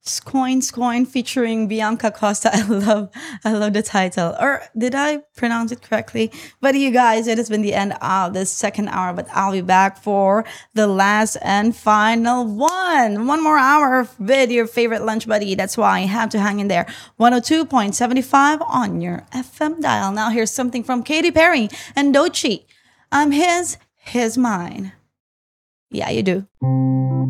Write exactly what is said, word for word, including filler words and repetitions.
Scoin Scoin featuring Bianca Costa. I love I love the title. Or did I pronounce it correctly? But you guys, it has been the end of this second hour, but I'll be back for the last and final one. One more hour with your favorite lunch buddy. That's why you have to hang in there. one oh two point seven five on your F M dial. Now here's something from Katy Perry and Doechii. I'm his, his mine. Yeah, you do.